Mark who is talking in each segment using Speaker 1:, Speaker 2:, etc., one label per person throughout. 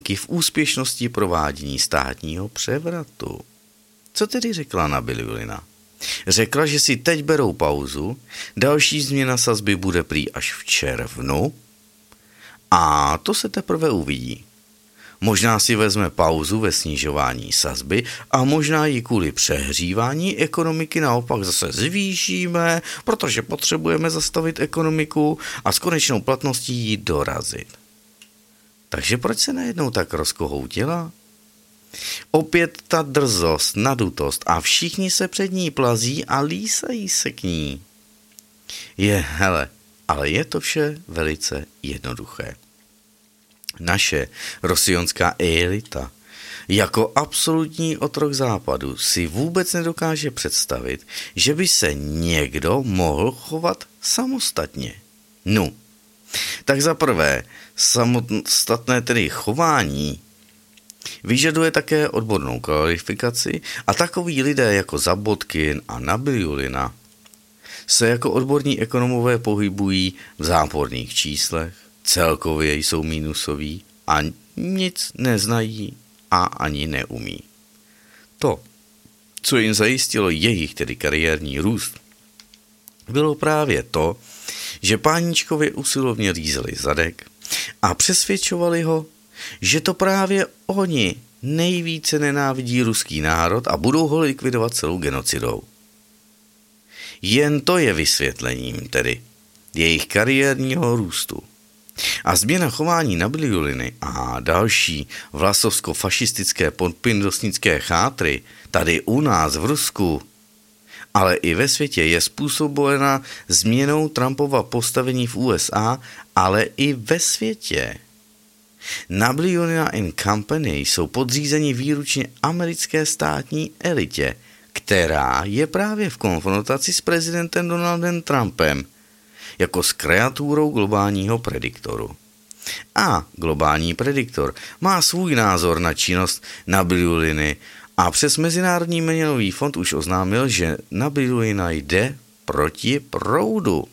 Speaker 1: v úspěšnosti provádění státního převratu. Co tedy řekla Nabiliulina? Řekla, že si teď berou pauzu, další změna sazby bude prý až v červnu a to se teprve uvidí. Možná si vezme pauzu ve snižování sazby a možná ji kvůli přehřívání ekonomiky naopak zase zvýšíme, protože potřebujeme zastavit ekonomiku a s konečnou platností ji dorazit. Takže proč se najednou tak rozkohoutila? Opět ta drzost, nadutost a všichni se před ní plazí a lísají se k ní. Ale je to vše velice jednoduché. Naše rosionská elita jako absolutní otrok západu si vůbec nedokáže představit, že by se někdo mohl chovat samostatně. No, tak za prvé, samostatné tedy chování vyžaduje také odbornou kvalifikaci a takoví lidé jako Zabotkin a Nabiliulina se jako odborní ekonomové pohybují v záporných číslech, celkově jsou mínusoví a nic neznají a ani neumí. To, co jim zajistilo jejich tedy kariérní růst, bylo právě to, že páničkově usilovně řízeli zadek a přesvědčovali ho, že to právě oni nejvíce nenávidí ruský národ a budou ho likvidovat celou genocidou. Jen to je vysvětlením tedy jejich kariérního růstu. A změna chování Nabiliuliny a další vlasovsko-fašistické podpindosnické chátry tady u nás v Rusku, ale i ve světě je způsobena změnou Trumpova postavení v USA, ale i ve světě. Nabiliulina & Company jsou podřízeni výlučně americké státní elitě, která je právě v konfrontaci s prezidentem Donaldem Trumpem, jako s kreaturou globálního prediktoru. A globální prediktor má svůj názor na činnost Nabiliuliny a přes Mezinárodní měnový fond už oznámil, že Nabiliulina jde proti proudu.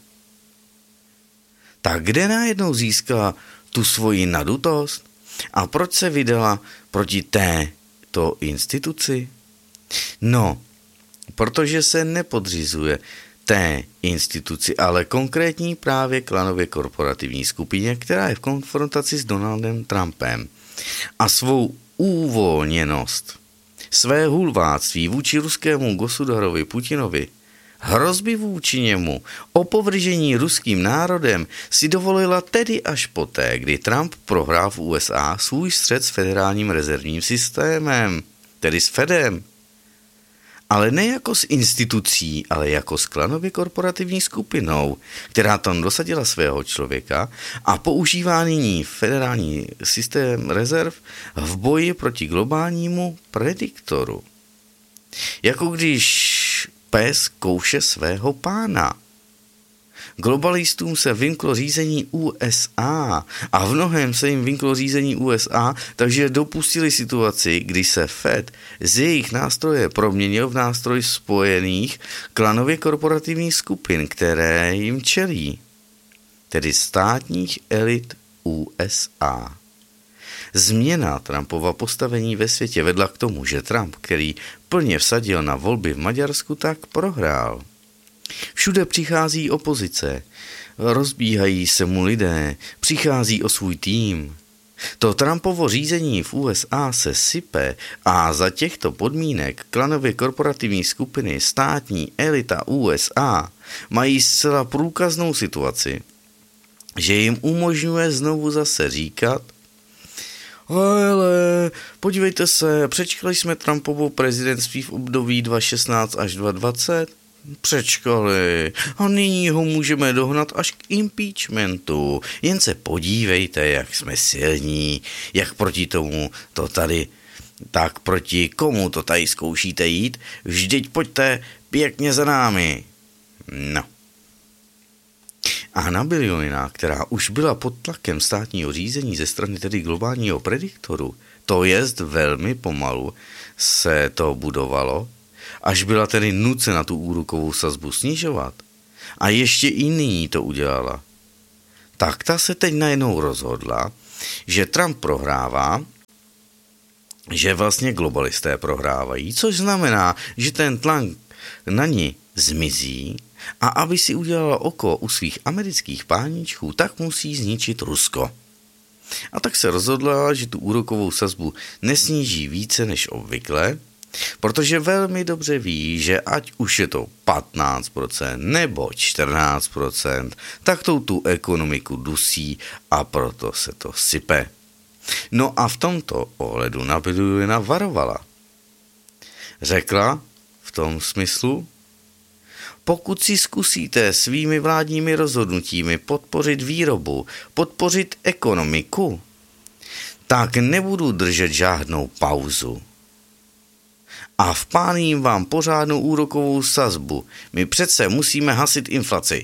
Speaker 1: Tak kde najednou získala tu svoji nadutost? A proč se vydala proti této instituci? No, protože se nepodřizuje té instituci, ale konkrétní právě klanově korporativní skupině, která je v konfrontaci s Donaldem Trumpem. A svou uvolněnost, své hulváctví vůči ruskému gosudarovi Putinovi, hrozby vůči němu, opovržení ruským národem si dovolila tedy až poté, kdy Trump prohrál v USA svůj střet s federálním rezervním systémem, tedy s Fedem. Ale ne jako s institucí, ale jako s klanově korporativní skupinou, která tam dosadila svého člověka a používá nyní federální systém rezerv v boji proti globálnímu prediktoru. Jako když pes kouše svého pána. Globalistům se vymklo řízení USA a v mnohém se jim vymklo řízení USA, takže dopustili situaci, kdy se Fed z jejich nástroje proměnil v nástroj spojených klanově korporativních skupin, které jim čelí, tedy státních elit USA. Změna Trumpova postavení ve světě vedla k tomu, že Trump, který plně vsadil na volby v Maďarsku, tak prohrál. Všude přichází opozice, rozbíhají se mu lidé, přichází o svůj tým. To Trumpovo řízení v USA se sype a za těchto podmínek klanově korporativní skupiny státní elita USA mají zcela průkaznou situaci, že jim umožňuje znovu zase říkat: hele, podívejte se, přečkali jsme Trumpovo prezidentství v období 2016 až 2020, přečkali a nyní ho můžeme dohnat až k impeachmentu. Jen se podívejte, jak jsme silní, jak proti tomu to tady, tak proti komu to tady zkoušíte jít, vždyť pojďte pěkně za námi. No. A Nabiliulina, která už byla pod tlakem státního řízení ze strany tedy globálního prediktoru, to jest velmi pomalu se to budovalo, až byla tedy nucena tu úrokovou sazbu snižovat. A ještě i nyní to udělala. Tak ta se teď najednou rozhodla, že Trump prohrává že vlastně globalisté prohrávají, což znamená, že ten tlak na ní zmizí a aby si udělala oko u svých amerických páničků, tak musí zničit Rusko. A tak se rozhodla, že tu úrokovou sazbu nesníží více než obvykle, protože velmi dobře ví, že ať už je to 15% nebo 14%, tak tu ekonomiku dusí a proto se to sype. No a v tomto ohledu Nabídulina varovala. Řekla v tom smyslu, pokud si zkusíte svými vládními rozhodnutími podpořit výrobu, podpořit ekonomiku, tak nebudu držet žádnou pauzu. A vpálím vám pořádnou úrokovou sazbu. My přece musíme hasit inflaci.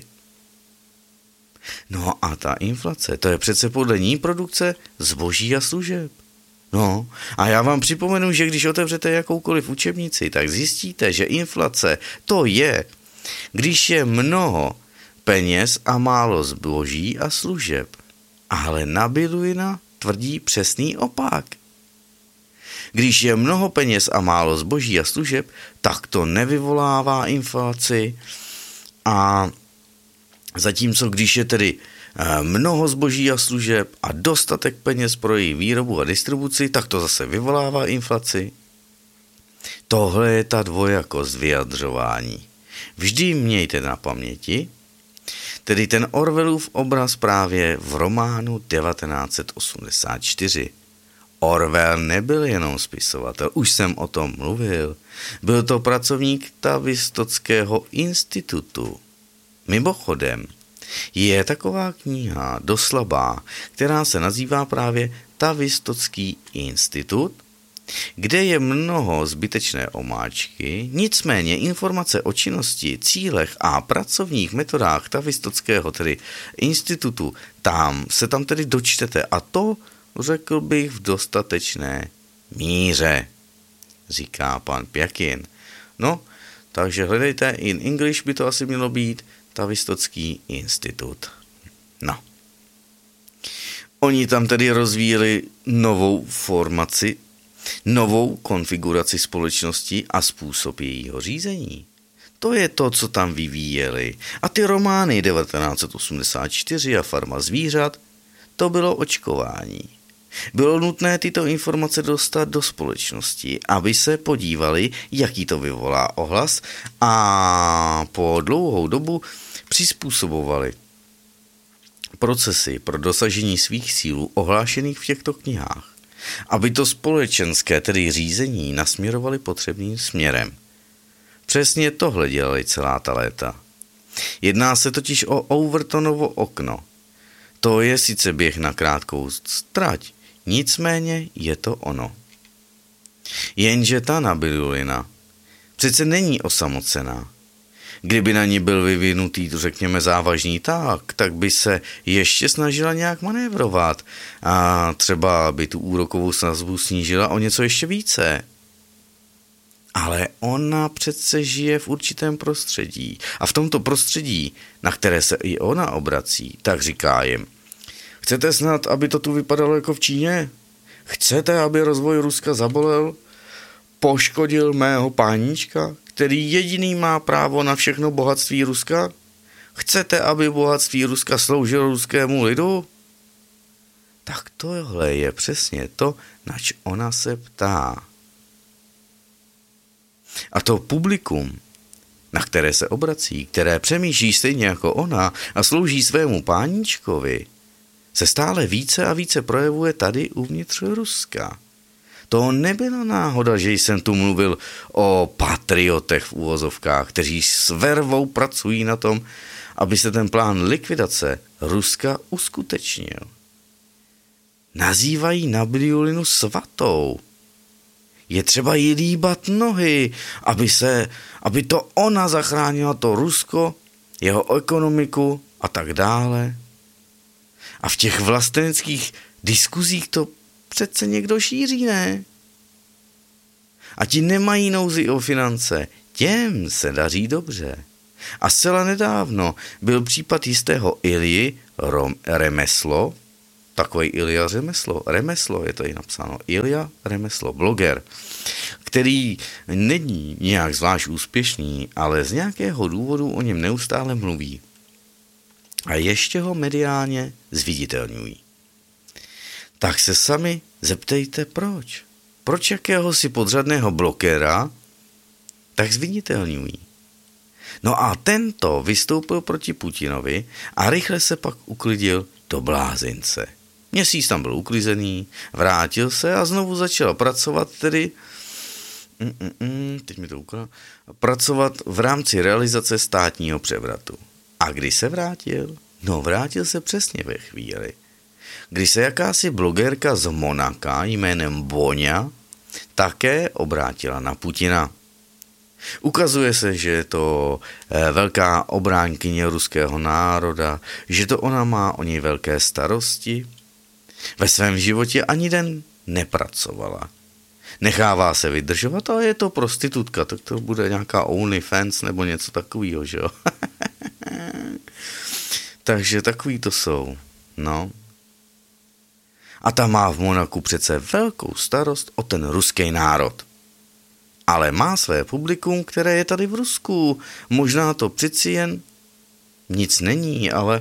Speaker 1: No a ta inflace, to je přece podle ní produkce zboží a služeb. No a já vám připomenu, že když otevřete jakoukoliv učebnici, tak zjistíte, že inflace to je, když je mnoho peněz a málo zboží a služeb. Ale Nabídulina tvrdí přesný opak. Když je mnoho peněz a málo zboží a služeb, tak to nevyvolává inflaci. A zatímco když je tedy mnoho zboží a služeb a dostatek peněz pro její výrobu a distribuci, tak to zase vyvolává inflaci. Tohle je ta dvojakost vyjadřování. Vždy mějte na paměti, tedy ten Orwellův obraz právě v románu 1984. Orwell nebyl jenom spisovatel, už jsem o tom mluvil. Byl to pracovník Tavistockého institutu. Mimochodem, je taková kniha doslabá, která se nazývá právě Tavistocký institut, kde je mnoho zbytečné omáčky, nicméně informace o činnosti, cílech a pracovních metodách Tavistockého tedy institutu, se tam tedy dočtete a to řekl bych v dostatečné míře, říká pan Pjakin. No, takže hledejte, in English by to asi mělo být Tavistocký institut. No. Oni tam tedy rozvíjeli novou formaci, novou konfiguraci společnosti a způsob jejího řízení. To je to, co tam vyvíjeli. A ty romány 1984 a Farma zvířat, to bylo očkování. Bylo nutné tyto informace dostat do společnosti, aby se podívali, jaký to vyvolá ohlas a po dlouhou dobu přizpůsobovali procesy pro dosažení svých cílů ohlášených v těchto knihách, aby to společenské, tedy řízení, nasměrovali potřebným směrem. Přesně tohle dělali celá ta léta. Jedná se totiž o Overtonovo okno. To je sice běh na krátkou trať, nicméně je to ono. Jenže ta Nabídulina přece není osamocená. Kdyby na ní byl vyvinutý, řekněme, závažný tak by se ještě snažila nějak manévrovat a třeba by tu úrokovou sazbu snížila o něco ještě více. Ale ona přece žije v určitém prostředí a v tomto prostředí, na které se i ona obrací, tak říká jim: chcete snad, aby to tu vypadalo jako v Číně? Chcete, aby rozvoj Ruska zabolel? Poškodil mého páníčka, který jediný má právo na všechno bohatství Ruska? Chcete, aby bohatství Ruska sloužilo ruskému lidu? Tak tohle je přesně to, nač ona se ptá. A to publikum, na které se obrací, které přemýšlí stejně jako ona a slouží svému páníčkovi, se stále více a více projevuje tady uvnitř Ruska. To nebyla náhoda, že jsem tu mluvil o patriotech v uvozovkách, kteří s vervou pracují na tom, aby se ten plán likvidace Ruska uskutečnil. Nazývají Nabídulinu svatou. Je třeba jí líbat nohy, aby to ona zachránila to Rusko, jeho ekonomiku a tak dále. A v těch vlasteneckých diskuzích to přece někdo šíří, ne? A ti nemají nouzi o finance, těm se daří dobře. A zcela nedávno byl případ jistého Ilji Remeslo, takový Ilja Remeslo je tady napsáno, Ilja Remeslo, bloger, který není nějak zvlášť úspěšný, ale z nějakého důvodu o něm neustále mluví. A ještě ho mediálně zviditelňují. Tak se sami zeptejte proč. Proč jakéhosi podřadného blogera tak zviditelňují. No a tento vystoupil proti Putinovi a rychle se pak uklidil do blázince. Měsíc tam byl uklizený, vrátil se a znovu začal pracovat pracovat v rámci realizace státního převratu. A kdy se vrátil? No vrátil se přesně ve chvíli, kdy se jakási blogerka z Monaka jménem Boňa také obrátila na Putina. Ukazuje se, že je to velká obránkyně ruského národa, že to ona má o něj velké starosti. Ve svém životě ani den nepracovala. Nechává se vydržovat, ale je to prostitutka, tak to bude nějaká OnlyFans nebo něco takového, že jo? Takže takový to jsou, no. A ta má v Monaku přece velkou starost o ten ruský národ. Ale má své publikum, které je tady v Rusku. Možná to přeci jen nic není, ale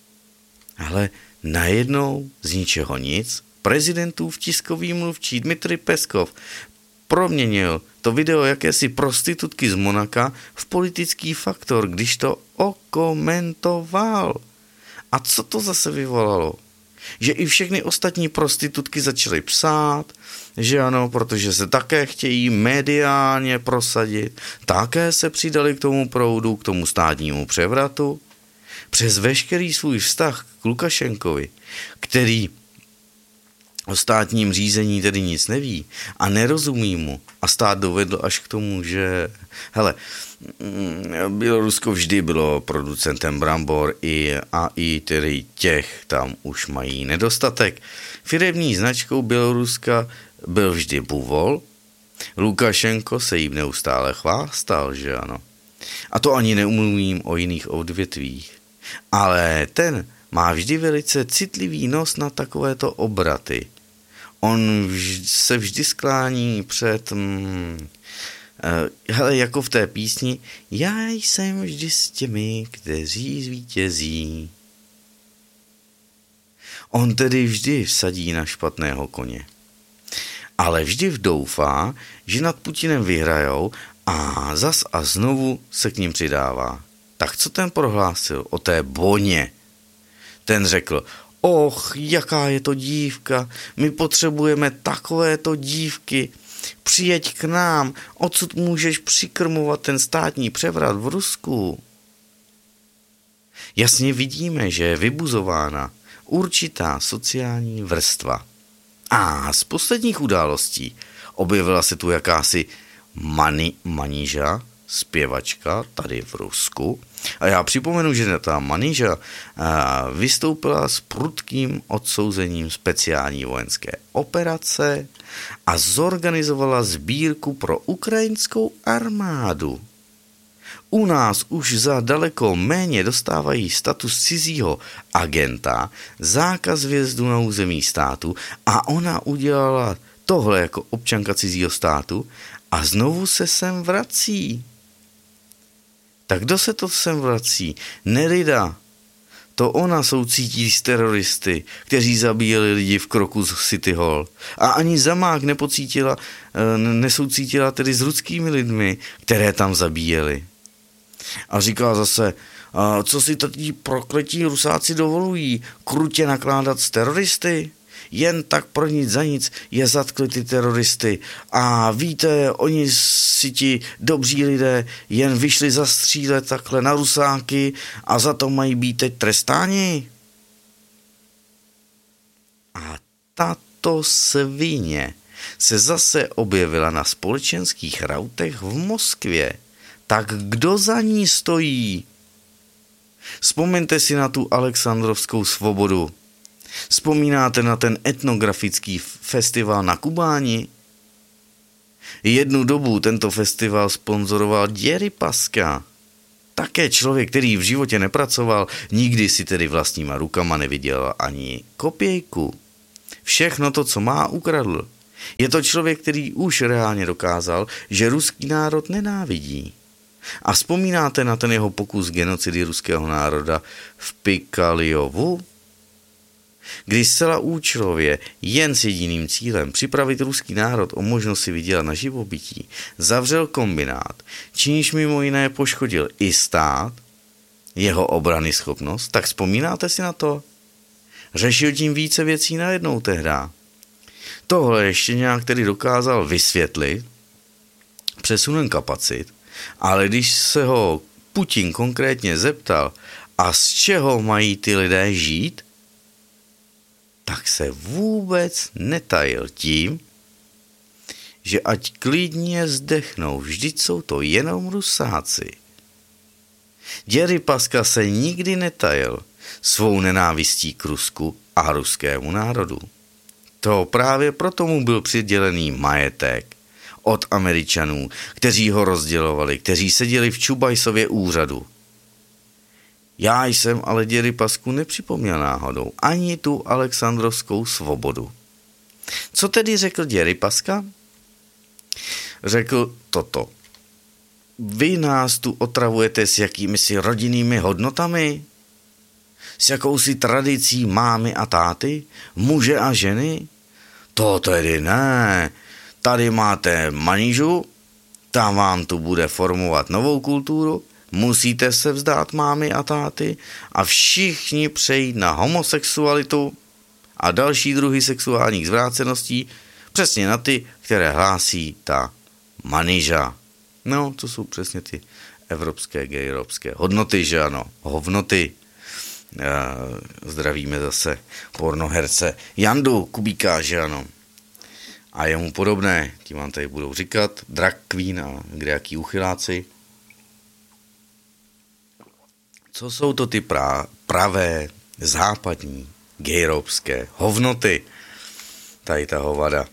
Speaker 1: najednou z ničeho nic prezidentův tiskový mluvčí Dmitrij Peskov proměnil to video jakési prostitutky z Monaka v politický faktor, když to okomentoval. A co to zase vyvolalo? Že i všechny ostatní prostitutky začaly psát, že ano, protože se také chtějí mediálně prosadit, také se přidali k tomu proudu, k tomu státnímu převratu, přes veškerý svůj vztah k Lukašenkovi, který o státním řízení tedy nic neví a nerozumí mu a stát dovedl až k tomu, že Bělorusko vždy bylo producentem brambor a i tedy těch tam už mají nedostatek. Firemní značkou Běloruska byl vždy Buvol, Lukašenko se jim neustále chvástal, že ano. A to ani neumluvím o jiných odvětvích. Ale ten má vždy velice citlivý nos na takovéto obraty. On se vždy sklání před, jako v té písni, já jsem vždy s těmi, kteří zvítězí. On tedy vždy vsadí na špatného koně. Ale vždy doufá, že nad Putinem vyhrajou a zas a znovu se k ním přidává. Tak co ten prohlásil o té Boně? Ten řekl, jaká je to dívka, my potřebujeme takovéto dívky, přijeď k nám, odsud můžeš přikrmovat ten státní převrat v Rusku. Jasně vidíme, že je vybuzována určitá sociální vrstva. A z posledních událostí objevila se tu jakási Maniža, zpěvačka tady v Rusku. A já připomenu, že ta Maniža vystoupila s prudkým odsouzením speciální vojenské operace a zorganizovala sbírku pro ukrajinskou armádu. U nás už za daleko méně dostávají status cizího agenta, zákaz vjezdu na území státu a ona udělala tohle jako občanka cizího státu a znovu se sem vrací. Tak kdo se to sem vrací? Nerida. To ona soucítí s teroristy, kteří zabíjeli lidi v kroku z City Hall. A ani zamák nesoucítila tedy s ruskými lidmi, které tam zabíjeli. A říkala zase, co si tady prokletí Rusáci dovolují, krutě nakládat s teroristy? Jen tak pro nic za nic je zatkli ty teroristy. A víte, oni si ti dobří lidé jen vyšli zastřílet takhle na Rusáky a za to mají být teď trestáni. A tato svině se zase objevila na společenských rautech v Moskvě. Tak kdo za ní stojí? Vzpomeňte si na tu Alexandrovskou svobodu. Vzpomínáte na ten etnografický festival na Kubáni? Jednu dobu tento festival sponzoroval Děry Paska. Také člověk, který v životě nepracoval, nikdy si tedy vlastníma rukama nevydělal ani kopějku. Všechno to, co má, ukradl. Je to člověk, který už reálně dokázal, že ruský národ nenávidí. A vzpomínáte na ten jeho pokus genocidy ruského národa v Pikaliovu? Kdy zcela účelově, jen s jediným cílem připravit ruský národ o možnost si vydělat na živobytí, zavřel kombinát, čímž mimo jiné poškodil i stát, jeho obrany schopnost, tak vzpomínáte si na to? Řešil tím více věcí najednou tehda. Tohle ještě nějak tedy dokázal vysvětlit přesunem kapacit, ale když se ho Putin konkrétně zeptal, a z čeho mají ty lidé žít, tak se vůbec netajil tím, že ať klidně zdechnou, vždyť jsou to jenom Rusáci. Děripaska se nikdy netajil svou nenávistí k Rusku a ruskému národu. To právě proto mu byl přidělený majetek od Američanů, kteří ho rozdělovali, kteří seděli v Čubajsově úřadu. Já jsem ale Děripasku nepřipomněl náhodou ani tu Alexandrovskou svobodu. Co tedy řekl Děripaska? Řekl toto. Vy nás tu otravujete s jakýmisi rodinnými hodnotami? S jakousi tradicí mámy a táty? Muže a ženy? To tedy ne. Tady máte manžu, ta vám tu bude formovat novou kulturu, musíte se vzdát mámy a táty a všichni přejít na homosexualitu a další druhy sexuálních zvráceností, přesně na ty, které hlásí ta manža. No, to jsou přesně ty evropské, gejrovské hodnoty, že ano, hovnoty. Zdravíme zase pornoherce Jandu Kubíka, že ano. A jemu podobné, ti vám tady budou říkat, drag queen a kdejaký uchyláci. Co jsou to ty pravé, západní, gejrovské hovnoty? Tady ta hovada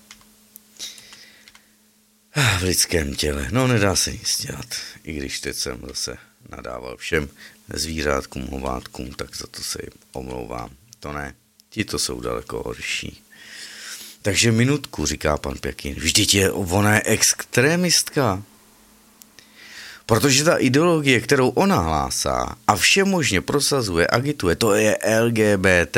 Speaker 1: v lidském těle. No, nedá se nic dělat. I když teď jsem zase nadával všem zvířátkům, hovátkům, tak za to se jim omlouvám. To ne, ti to jsou daleko horší. Takže minutku, říká pan Pěkin. Vždyť ona je extrémistka. Protože ta ideologie, kterou ona hlásá a všemožně prosazuje, agituje, to je LGBT.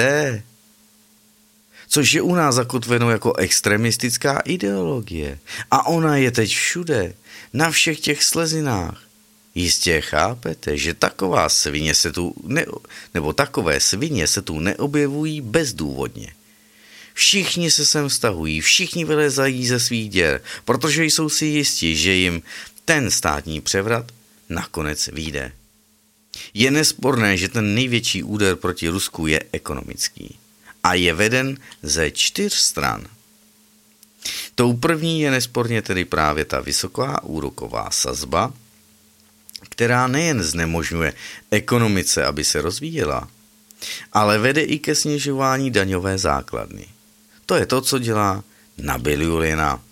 Speaker 1: Což je u nás zakotveno jako extremistická ideologie. A ona je teď všude, na všech těch slezinách. Jistě chápete, že taková svině se tu takové svině se tu neobjevují bezdůvodně. Všichni se sem vztahují, všichni vylezají ze svých děr, protože jsou si jistí, že jim ten státní převrat nakonec vyjde. Je nesporné, že ten největší úder proti Rusku je ekonomický a je veden ze 4 stran. Tou první je nesporně tedy právě ta vysoká úroková sazba, která nejen znemožňuje ekonomice, aby se rozvíjela, ale vede i ke snižování daňové základny. To je to, co dělá Nabiullina.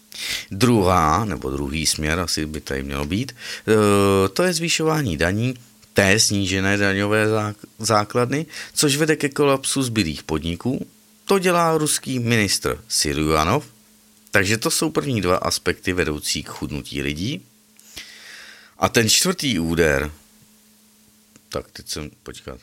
Speaker 1: Druhý směr, asi by tady mělo být, to je zvýšování daní té snížené daňové základny, což vede ke kolapsu zbylých podniků. To dělá ruský ministr Siljuanov, takže to jsou první 2 aspekty vedoucí k chudnutí lidí. A ten 4. úder, tak teď jsem, počkat.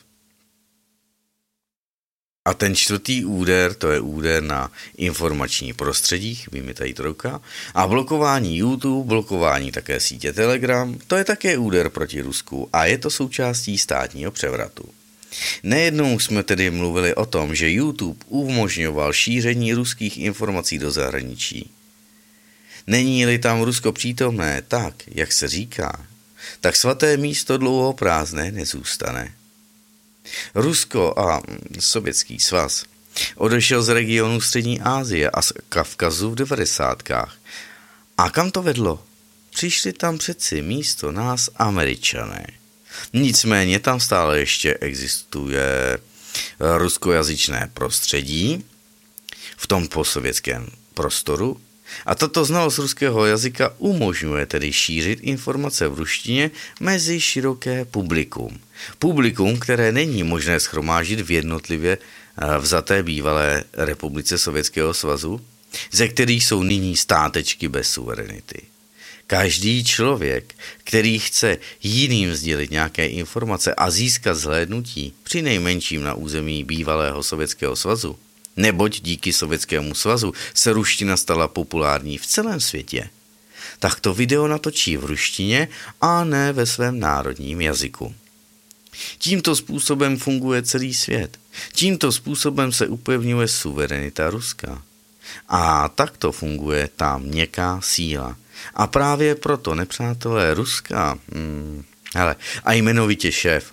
Speaker 1: A ten 4. úder, to je úder na informační prostředí, chybí mi tady trojka, a blokování YouTube, blokování také sítě Telegram, to je také úder proti Rusku a je to součástí státního převratu. Nejednou jsme tedy mluvili o tom, že YouTube umožňoval šíření ruských informací do zahraničí. Není-li tam Rusko přítomné tak, jak se říká, tak svaté místo dlouho prázdné nezůstane. Rusko a Sovětský svaz odešel z regionu Střední Asie a z Kavkazu v 90. A kam to vedlo? Přišli tam přeci místo nás Američané. Nicméně tam stále ještě existuje ruskojazyčné prostředí v tom postsovětském prostoru A tato znalost ruského jazyka umožňuje tedy šířit informace v ruštině mezi široké publikum. Publikum, které není možné shromáždit v jednotlivě vzaté bývalé republice Sovětského svazu, ze kterých jsou nyní státečky bez suverenity. Každý člověk, který chce jiným sdělit nějaké informace a získat zhlédnutí, při nejmenším na území bývalého Sovětského svazu, neboť díky Sovětskému svazu se ruština stala populární v celém světě, tak to video natočí v ruštině a ne ve svém národním jazyku. Tímto způsobem funguje celý svět. Tímto způsobem se upevňuje suverenita Ruska. A takto funguje ta měkká síla. A právě proto nepřátelé Ruska, a jmenovitě šéf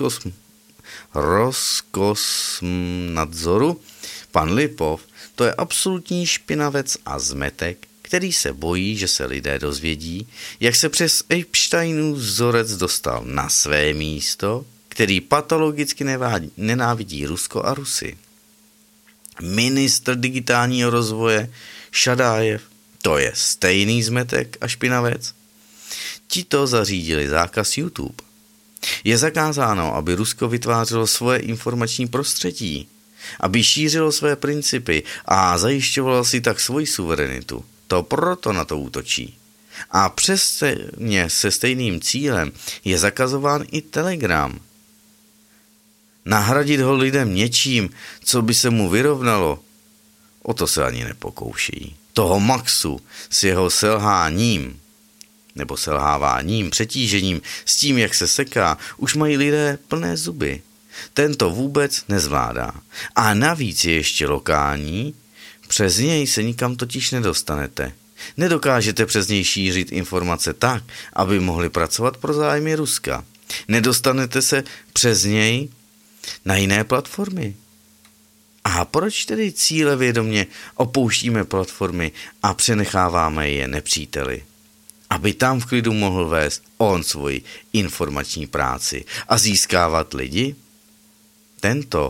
Speaker 1: Roskosnadzoru, pan Lipov, to je absolutní špinavec a zmetek, který se bojí, že se lidé dozvědí, jak se přes Epsteinův vzorec dostal na své místo, který patologicky nenávidí Rusko a Rusy. Ministr digitálního rozvoje Šadájev, to je stejný zmetek a špinavec. Tito zařídili zákaz YouTube. Je zakázáno, aby Rusko vytvářelo svoje informační prostředí, aby šířilo své principy a zajišťovalo si tak svoji suverenitu. To proto na to útočí. A přesně se stejným cílem je zakazován i Telegram. Nahradit ho lidem něčím, co by se mu vyrovnalo, o to se ani nepokouší. Toho Maxu s jeho selháním, nebo selháváním, přetížením, s tím, jak se seká, už mají lidé plné zuby. Tento vůbec nezvládá. A navíc je ještě lokální, přes něj se nikam totiž nedostanete. Nedokážete přes něj šířit informace tak, aby mohli pracovat pro zájmy Ruska. Nedostanete se přes něj na jiné platformy. A proč tedy cílevědomě opouštíme platformy a přenecháváme je nepříteli? Aby tam v klidu mohl vést on svoji informační práci a získávat lidi? Tento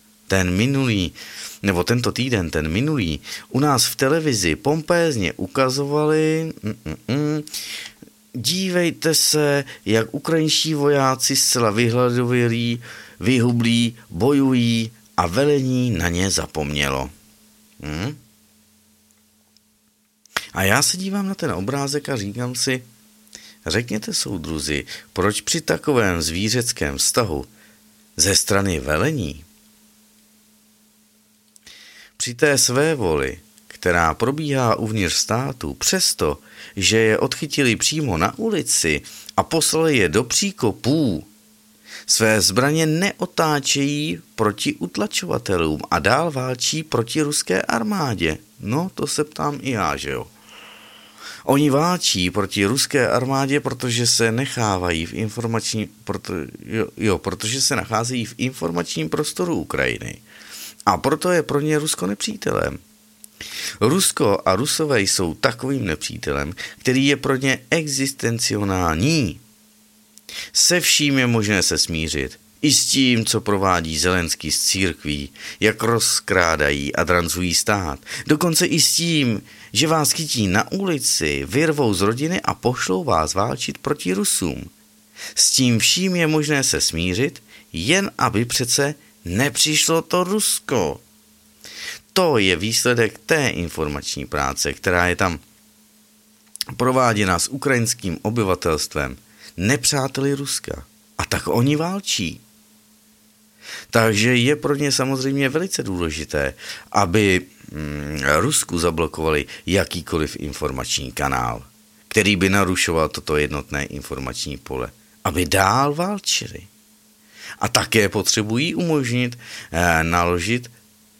Speaker 1: týden, ten minulý, u nás v televizi pompézně ukazovali, dívejte se, jak ukrajinští vojáci zcela vyhladovělí, vyhublí, bojují a velení na ně zapomnělo. A já se dívám na ten obrázek a říkám si, řekněte soudruzi, proč při takovém zvířeckém vztahu ze strany velení, při té své voli, která probíhá uvnitř státu, přesto, že je odchytili přímo na ulici a poslali je do příkopů, své zbraně neotáčejí proti utlačovatelům a dál válčí proti ruské armádě. No, to se ptám i já, že jo. Oni válčí proti ruské armádě, protože se nechávají protože se nacházejí v informačním prostoru Ukrajiny. A proto je pro ně Rusko nepřítelem. Rusko a Rusové jsou takovým nepřítelem, který je pro ně existencionální. Se vším je možné se smířit. I s tím, co provádí Zelenský z církví, jak rozkrádají a drancují stát. Dokonce i s tím, že vás chytí na ulici, vyrvou z rodiny a pošlou vás válčit proti Rusům. S tím vším je možné se smířit, jen aby přece nepřišlo to Rusko. To je výsledek té informační práce, která je tam prováděna s ukrajinským obyvatelstvem, nepřáteli Ruska. A tak oni válčí. Takže je pro ně samozřejmě velice důležité, aby Rusku zablokovali jakýkoliv informační kanál, který by narušoval toto jednotné informační pole, aby dál válčili. A také potřebují umožnit naložit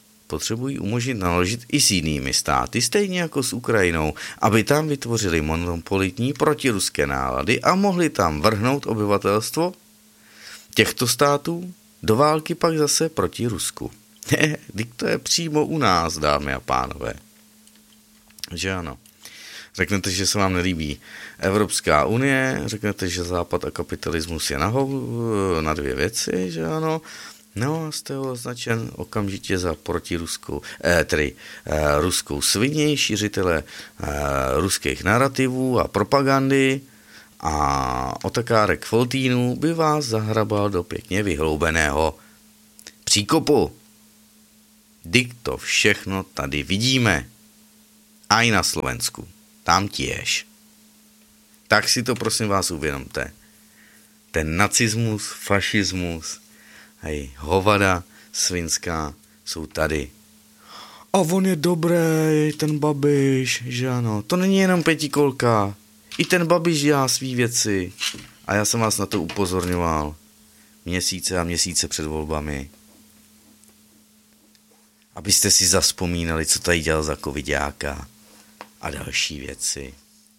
Speaker 1: i s jinými státy, stejně jako s Ukrajinou, aby tam vytvořili monopolitní protiruské nálady a mohli tam vrhnout obyvatelstvo těchto států do války pak zase proti Rusku. Vždyť to je přímo u nás, dámy a pánové. Že ano. Řeknete, že se vám nelíbí Evropská unie, řeknete, že Západ a kapitalismus je na dvě věci, že ano. No a jste označen okamžitě za protiruskou, ruskou svině, šířitele ruských narrativů a propagandy a otakárek Foltínů by vás zahrabal do pěkně vyhloubeného příkopu. Dyk to všechno tady vidíme. A i na Slovensku. Tam těž. Tak si to prosím vás uvědomte. Ten nacismus, fašismus, hej, hovada svinská jsou tady. A on je dobrý, ten Babiš, že ano. To není jenom pětikolka. I ten Babiš dělá svý věci. A já jsem vás na to upozorňoval. Měsíce a měsíce před volbami. Abyste si zavzpomínali, co tady dělal za covidáka a další věci.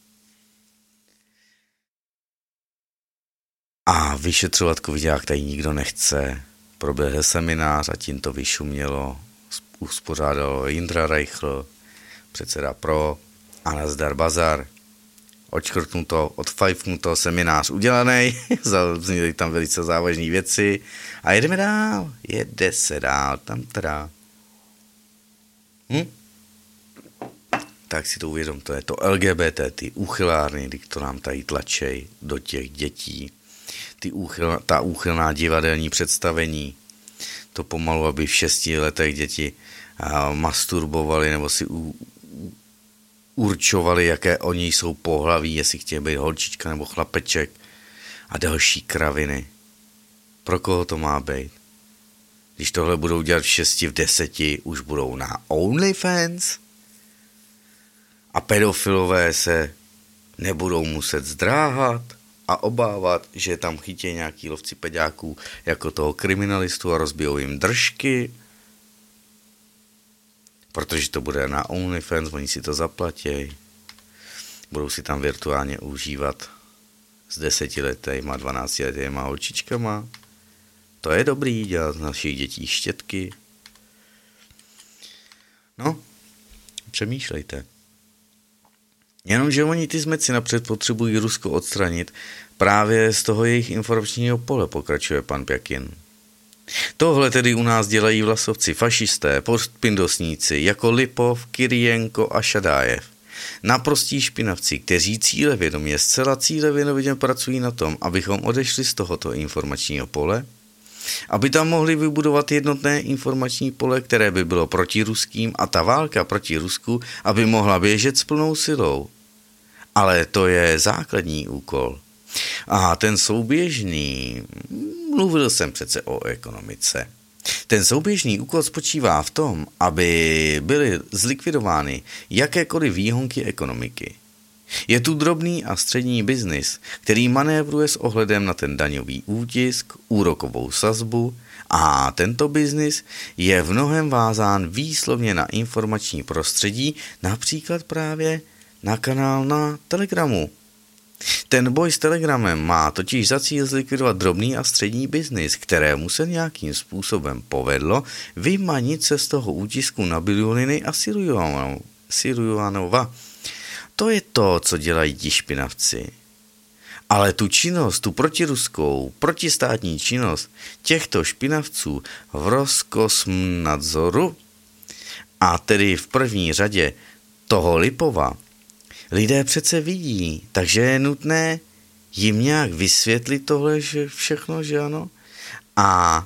Speaker 1: A vyšetřovat covidák tady nikdo nechce. Proběhl seminář a tím to vyšumělo. Uspořádalo Jindra Reichl, předseda PRO a nazdar bazar. Odškrtnuto, odfajfnuto, seminář udělaný, zazněly tam velice závažné věci a jedeme dál, jede se dál, tam teda. Tak si to uvědomte, je to LGBT, ty úchylárny, to nám tady tlačej do těch dětí, ta úchylná divadelní představení, to pomalu, aby v 6 letech děti masturbovali nebo si určovali, jaké oni jsou pohlaví, jestli chtějí být holčička nebo chlapeček a další kraviny. Pro koho to má být? Když tohle budou dělat v 6, v 10, už budou na OnlyFans a pedofilové se nebudou muset zdráhat a obávat, že tam chytí nějaký lovci peďáků jako toho kriminalistu a rozbijou jim držky, protože to bude na OnlyFans, oni si to zaplatí. Budou si tam virtuálně užívat s 10letýma, 12letýma holčičkama. To je dobrý, dělat z našich dětí štětky. No, přemýšlejte. Jenomže oni ty zmeci napřed potřebují Rusko odstranit právě z toho jejich informačního pole, pokračuje pan Pjakin. Tohle tedy u nás dělají vlasovci fašisté, postpindosníci jako Lipov, Kyrienko a Šadájev. Naprostí špinavci, kteří zcela cílevědomě pracují na tom, abychom odešli z tohoto informačního pole, aby tam mohli vybudovat jednotné informační pole, které by bylo protiruským a ta válka proti Rusku, aby mohla běžet s plnou silou. Ale to je základní úkol. A ten souběžný, mluvil jsem přece o ekonomice, ten souběžný úkol spočívá v tom, aby byly zlikvidovány jakékoliv výhonky ekonomiky. Je tu drobný a střední biznis, který manévruje s ohledem na ten daňový útisk, úrokovou sazbu a tento biznis je v mnohém vázán výslovně na informační prostředí, například právě na kanál na Telegramu. Ten boj s Telegramem má totiž za cíl zlikvidovat drobný a střední biznis, kterému se nějakým způsobem povedlo vymanit se z toho útisku na bilioniny a Sirujanova. To je to, co dělají ti špinavci. Ale tu činnost, tu protiruskou, protistátní činnost těchto špinavců v Roskosmnadzoru a tedy v první řadě toho Lipova, lidé přece vidí, takže je nutné jim nějak vysvětlit tohle že všechno, že ano? A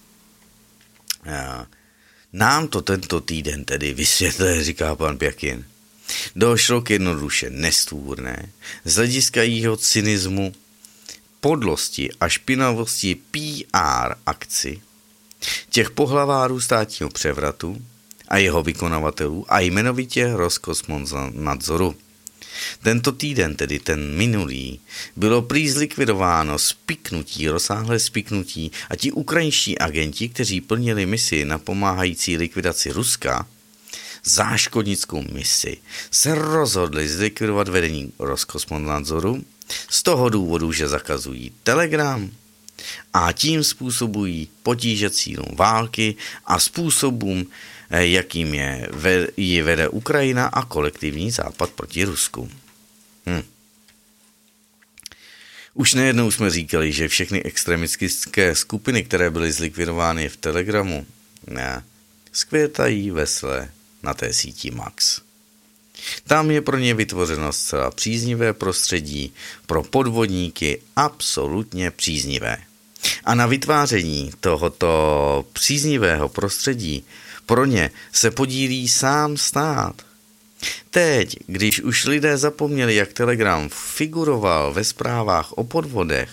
Speaker 1: nám to tento týden tedy vysvětlil, říká pan Pjakin. Došlo k jednoduše nestvůrné, z hlediska jeho cynismu, podlosti a špinavosti PR akci těch pohlavárů státního převratu a jeho vykonavatelů a jmenovitě Roskosmnadzoru. Tento týden, tedy ten minulý, bylo prý zlikvidováno rozsáhlé spiknutí a ti ukrajinští agenti, kteří plnili misi napomáhající likvidaci Ruska, záškodnickou misi, se rozhodli zlikvidovat vedení Roskosmnadzoru z toho důvodu, že zakazují Telegram a tím způsobují potíže cílům války a způsobům, jakým ji vede Ukrajina a kolektivní západ proti Rusku. Už nejednou jsme říkali, že všechny extremistické skupiny, které byly zlikvidovány v Telegramu, zkvětají vesele na té síti Max. Tam je pro ně vytvořeno zcela příznivé prostředí, pro podvodníky absolutně příznivé. A na vytváření tohoto příznivého prostředí pro ně se podílí sám stát. Teď, když už lidé zapomněli, jak Telegram figuroval ve zprávách o podvodech,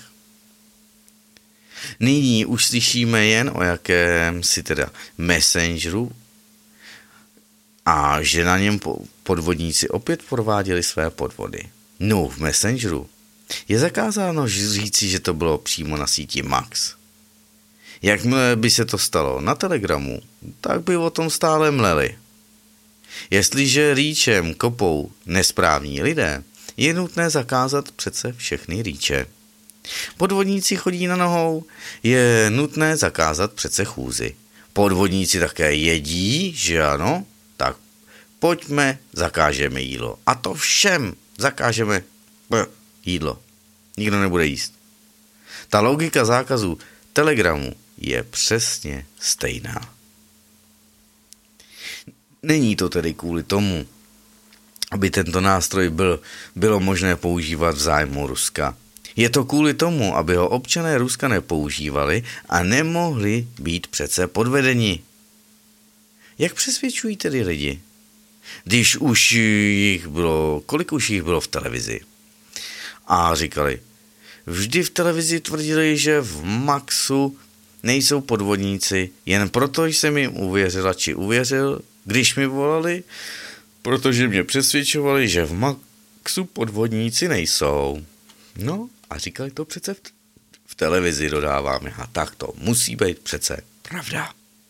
Speaker 1: nyní už slyšíme jen o jakémsi teda messengeru a že na něm podvodníci opět prováděli své podvody. No, v messengeru je zakázáno říci, že to bylo přímo na síti Max. Jakmile by se to stalo na Telegramu, tak by o tom stále mleli. Jestliže rýčem kopou nesprávní lidé, je nutné zakázat přece všechny rýče. Podvodníci chodí na nohou, je nutné zakázat přece chůzi. Podvodníci také jedí, že ano? Tak pojďme, zakážeme jídlo. A to všem zakážeme jídlo. Nikdo nebude jíst. Ta logika zákazu Telegramu je přesně stejná. Není to tedy kvůli tomu, aby tento nástroj bylo možné používat v zájmu Ruska. Je to kvůli tomu, aby ho občané Ruska nepoužívali a nemohli být přece podvedeni. Jak přesvědčují tedy lidi? Když už jich bylo, kolik už jich bylo v televizi? A říkali, vždy v televizi tvrdili, že v Maxu nejsou podvodníci, jen proto jsem jim uvěřila či uvěřil, když mi volali, protože mě přesvědčovali, že v Maxu podvodníci nejsou. No a říkali to přece v televizi, dodáváme. A tak to musí být přece pravda.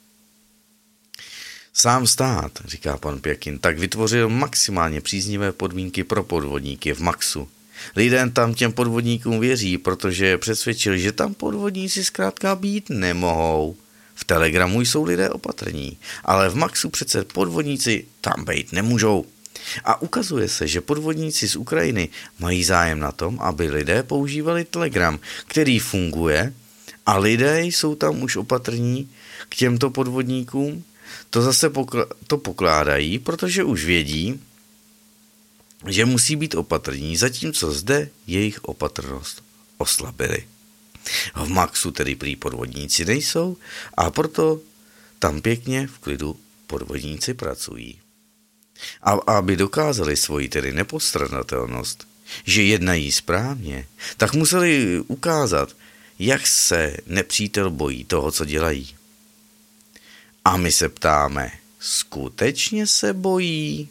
Speaker 1: Sám stát, říká pan Pěkin, tak vytvořil maximálně příznivé podmínky pro podvodníky v Maxu. Lidé tam těm podvodníkům věří, protože je přesvědčili, že tam podvodníci zkrátka být nemohou. V Telegramu jsou lidé opatrní, ale v Maxu přece podvodníci tam být nemůžou. A ukazuje se, že podvodníci z Ukrajiny mají zájem na tom, aby lidé používali Telegram, který funguje a lidé jsou tam už opatrní k těmto podvodníkům. To zase to pokládají, protože už vědí, že musí být opatrní, zatímco zde jejich opatrnost oslabili. V Maxu tedy prý podvodníci nejsou a proto tam pěkně v klidu podvodníci pracují. A aby dokázali svoji tedy nepostradatelnost, že jednají správně, tak museli ukázat, jak se nepřítel bojí toho, co dělají. A my se ptáme, skutečně se bojí?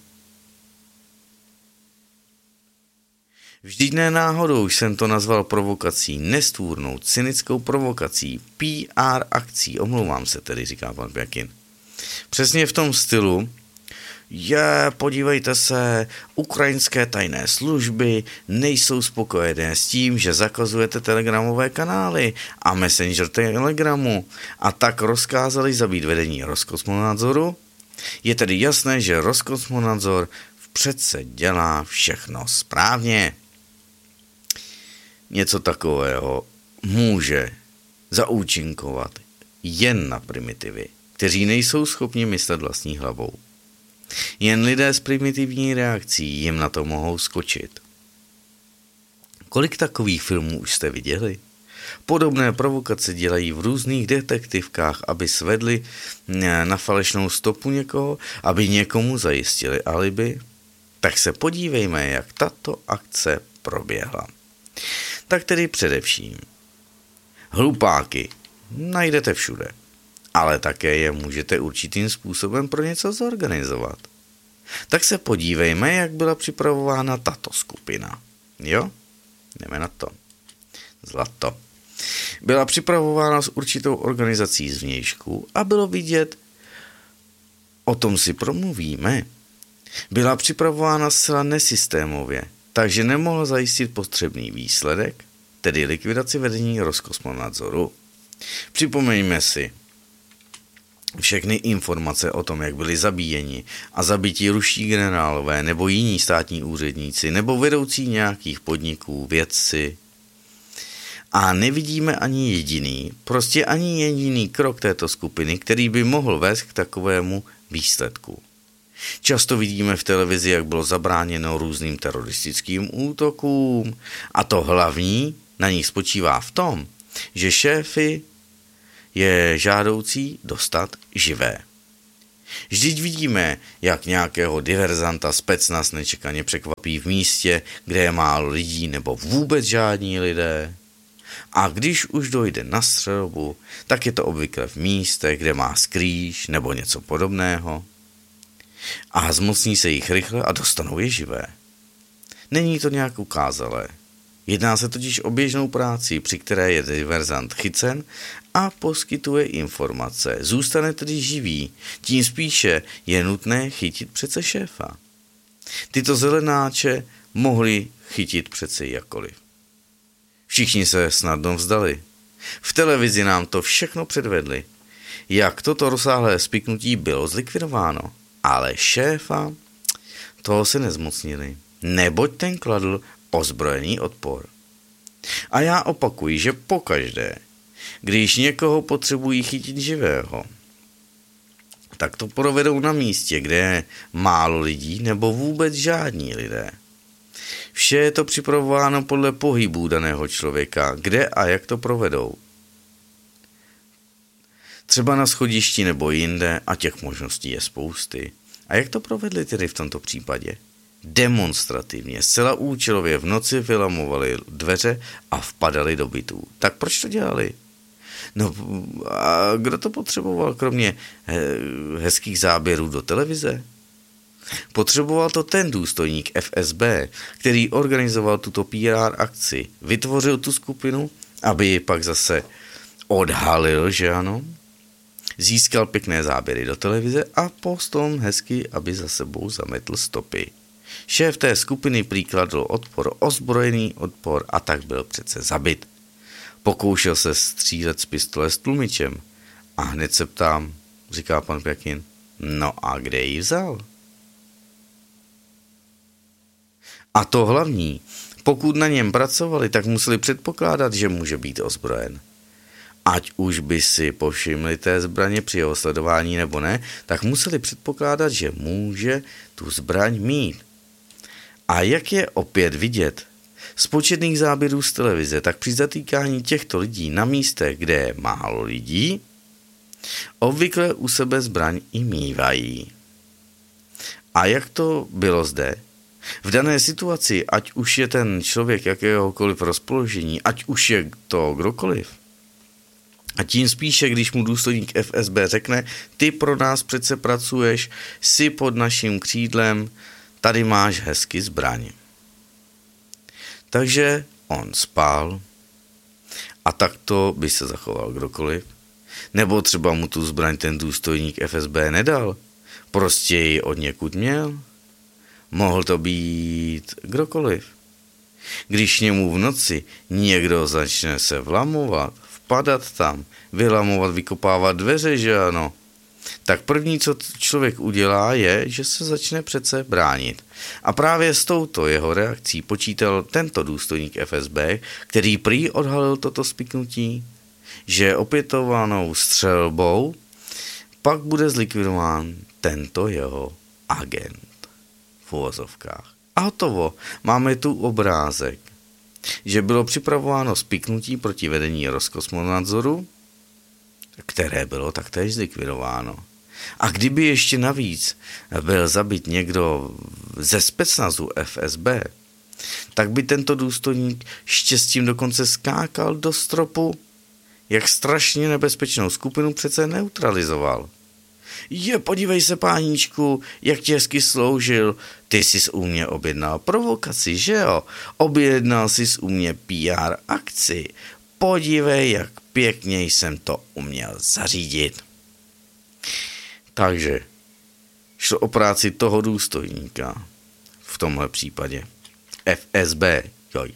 Speaker 1: Vždyť ne náhodou jsem to nazval provokací, nestvůrnou, cynickou provokací, PR akcí, omlouvám se tedy, říká pan Pěkin. Přesně v tom stylu, podívejte se, ukrajinské tajné služby nejsou spokojené s tím, že zakazujete telegramové kanály a messenger Telegramu a tak rozkázali zabít vedení Roskosmonadzoru. Je tedy jasné, že Roskosmonadzor přece dělá všechno správně. Něco takového může zaúčinkovat jen na primitivy, kteří nejsou schopni myslet vlastní hlavou. Jen lidé s primitivní reakcí jim na to mohou skočit. Kolik takových filmů už jste viděli? Podobné provokace dělají v různých detektivkách, aby svedli na falešnou stopu někoho, aby někomu zajistili alibi. Tak se podívejme, jak tato akce proběhla. Tak tedy především. Hlupáky najdete všude, ale také je můžete určitým způsobem pro něco zorganizovat. Tak se podívejme, jak byla připravována tato skupina. Jo? Jdeme na to. Zlato. Byla připravována s určitou organizací zvnějšku a bylo vidět, o tom si promluvíme. Byla připravována zcela nesystémově, takže nemohla zajistit potřebný výsledek, tedy likvidaci vedení Roskosmonadzoru. Připomeňme si všechny informace o tom, jak byli zabíjeni a zabití ruští generálové nebo jiní státní úředníci nebo vedoucí nějakých podniků, vědci. A nevidíme prostě ani jediný krok této skupiny, který by mohl vést k takovému výsledku. Často vidíme v televizi, jak bylo zabráněno různým teroristickým útokům a to hlavní na nich spočívá v tom, že šéfy je žádoucí dostat živé. Vždyť vidíme, jak nějakého diverzanta specnaz nečekaně překvapí v místě, kde je málo lidí nebo vůbec žádní lidé. A když už dojde na střelbu, tak je to obvykle v místech, kde má skrýš nebo něco podobného. A zmocní se jich rychle a dostanou je živé. Není to nějak ukázalé. Jedná se totiž o běžnou práci, při které je diverzant chycen a poskytuje informace. Zůstane tedy živý, tím spíše je nutné chytit přece šéfa. Tyto zelenáče mohli chytit přece jakkoliv. Všichni se snadno vzdali. V televizi nám to všechno předvedli. Jak toto rozsáhlé spiknutí bylo zlikvidováno. Ale šéfa toho se nezmocnili, neboť ten kladl ozbrojený odpor. A já opakuji, že pokaždé, když někoho potřebují chytit živého, tak to provedou na místě, kde je málo lidí nebo vůbec žádní lidé. Vše je to připravováno podle pohybů daného člověka, kde a jak to provedou. Třeba na schodišti nebo jinde a těch možností je spousty. A jak to provedli tedy v tomto případě? Demonstrativně, zcela účelově v noci vylamovali dveře a vpadali do bytů. Tak proč to dělali? No a kdo to potřeboval, kromě hezkých záběrů do televize? Potřeboval to ten důstojník FSB, který organizoval tuto PR akci, vytvořil tu skupinu, aby ji pak zase odhalil, že ano? Získal pěkné záběry do televize a postom hezky, aby za sebou zametl stopy. Šéf té skupiny prikladl odpor, ozbrojený odpor a tak byl přece zabit. Pokoušel se střílet z pistole s tlumičem a hned se ptám, říká pan Pjakin, no a kde ji vzal? A to hlavní, pokud na něm pracovali, tak museli předpokládat, že může být ozbrojen. Ať už by si povšimli té zbraně při jeho sledování nebo ne, tak museli předpokládat, že může tu zbraň mít. A jak je opět vidět z početných záběrů z televize, tak při zatýkání těchto lidí na místech, kde je málo lidí, obvykle u sebe zbraň i mívají. A jak to bylo zde? V dané situaci, ať už je ten člověk jakéhokoliv rozpoložení, ať už je to kdokoliv, a tím spíše, když mu důstojník FSB řekne, ty pro nás přece pracuješ, jsi pod naším křídlem, tady máš hezky zbraň. Takže on spál a takto by se zachoval kdokoliv. Nebo třeba mu tu zbraň ten důstojník FSB nedal, prostě ji od někud měl. Mohl to být kdokoliv. Když němu v noci někdo začne se vlamovat, vpadat tam, vylamovat, vykopávat dveře, že ano, tak první, co člověk udělá, je, že se začne přece bránit. A právě s touto jeho reakcí počítal tento důstojník FSB, který prý odhalil toto spiknutí, že opětovanou střelbou pak bude zlikvidován tento jeho agent v uvozovkách. A hotovo, máme tu obrázek, že bylo připravováno spiknutí proti vedení Roskosmonadzoru, které bylo taktéž zlikvidováno. A kdyby ještě navíc byl zabit někdo ze specnazu FSB, tak by tento důstojník štěstím dokonce skákal do stropu, jak strašně nebezpečnou skupinu přece neutralizoval. Podívej se, páníčku, jak tě hezky sloužil, ty jsi u mě objednal provokaci, že jo? Objednal jsi u mě PR akci. Podívej, jak pěkně jsem to uměl zařídit. Takže šlo o práci toho důstojníka, v tomhle případě FSB, joj.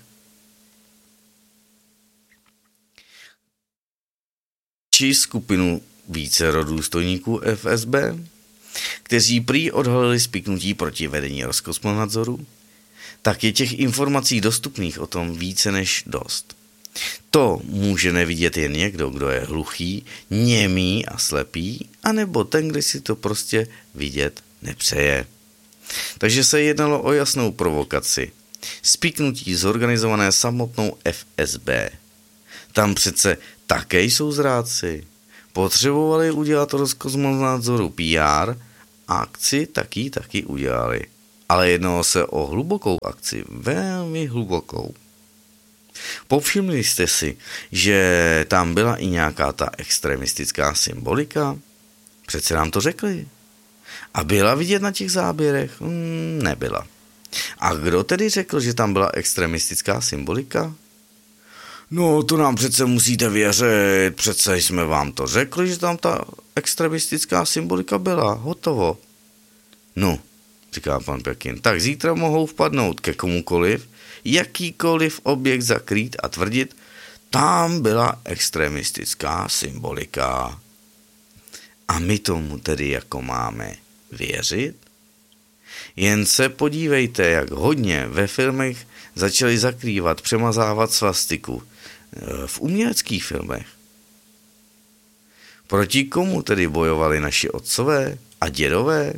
Speaker 1: Či skupinu vícero důstojníků FSB, kteří prý odhalili spiknutí proti vedení Roskosmonadzoru, tak je těch informací dostupných o tom více než dost. To může nevidět jen někdo, kdo je hluchý, němý a slepý, anebo ten, kdo si to prostě vidět nepřeje. Takže se jednalo o jasnou provokaci. Spiknutí zorganizované samotnou FSB. Tam přece také jsou zrádci. Potřebovali udělat Roskosmonádzoru PR, akci taky udělali. Ale jednalo se o hlubokou akci, velmi hlubokou. Povšimli jste si, že tam byla i nějaká ta extremistická symbolika? Přece nám to řekli. A byla vidět na těch záběrech? Nebyla. A kdo tedy řekl, že tam byla extremistická symbolika? No, to nám přece musíte věřit, přece jsme vám to řekli, že tam ta extremistická symbolika byla, hotovo. No, říká pan Pekin, tak zítra mohou vpadnout ke komukoliv, jakýkoliv objekt zakrýt a tvrdit, tam byla extremistická symbolika. A my tomu tedy jako máme věřit? Jen se podívejte, jak hodně ve filmech začali zakrývat, přemazávat svastiku. V uměleckých filmech. Proti komu tedy bojovali naši otcové a dědové?